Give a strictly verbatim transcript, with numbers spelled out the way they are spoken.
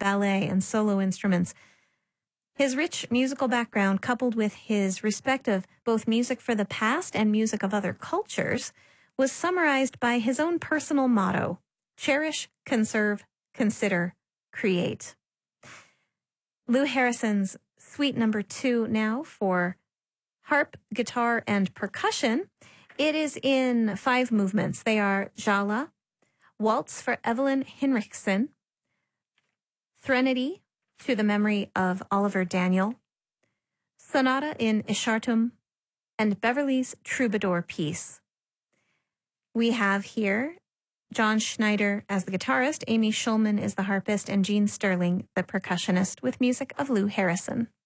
ballet, and solo instruments. His rich musical background, coupled with his respect of both music for the past and music of other cultures, was summarized by his own personal motto: cherish, conserve, consider, create. Lou Harrison's suite number two now for harp, guitar, and percussion. It is in five movements. They are Jala, Waltz for Evelyn Hinrichsen, Threnody to the memory of Oliver Daniel, Sonata in Ishartum, and Beverly's Troubadour piece. We have here John Schneider as the guitarist, Amy Schulman is the harpist, and Gene Sterling, the percussionist, with music of Lou Harrison.